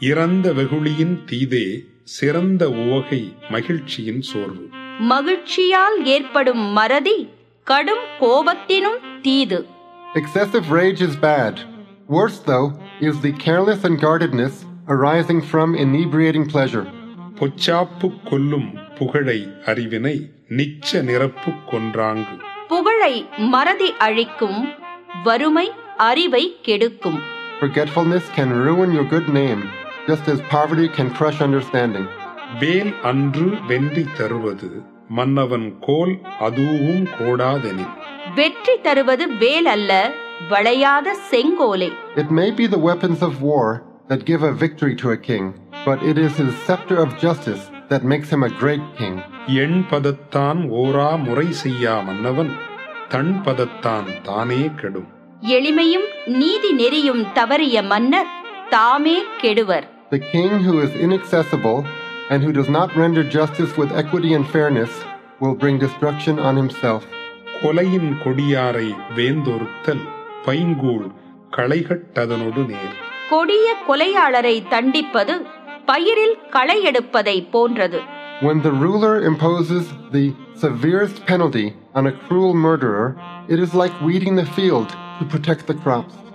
இறந்த வெகுளியின் தீதே சிறந்த உவகை மகிழ்ச்சியின் சோர்வு. மகிழ்ச்சியால் ஏற்படும் மறதி கடும் கோபத்தினும் தீது. Excessive rage is bad. Worse, though, is the careless unguardedness arising from inebriating pleasure. பொச்சாப்பு கொல்லும் புகழை அறிவினை நிச்ச நிரப்பு கொன்றாங்கு. புகழை மறதி அழிக்கும், வறுமை அறிவை கெடுக்கும். Forgetfulness can ruin your good name, just as poverty can crush understanding. வேல் அன்று வென்றி தருவது மன்னவன் கோல் அதுவும் கோடாதெனில். வெற்றி தருவது வேல் அல்ல, வளையாத செங்கோலே. It may be the weapons of war that give a victory to a king, but it is his scepter of justice that makes him a great king. எண் பதத்தான் ஓரா முறை செய்யா மன்னவன் தன் பதத்தான் தானே கெடும். எளிமையும் நீதி நெறியும் தவறிய மன்னர் தாமே கெடுவர். The king who is inaccessible and who does not render justice with equity and fairness will bring destruction on himself. கொலையின் கொடியாரை வேந்தொருத்தல் பைங்கூழ் களைகட்டதனொடு நேர். கொடிய கொலையாளரை தண்டிப்பது பயிரில் களை எடுப்பதை போன்றது. When the ruler imposes the severest penalty on a cruel murderer, it is like weeding the field to protect the crops.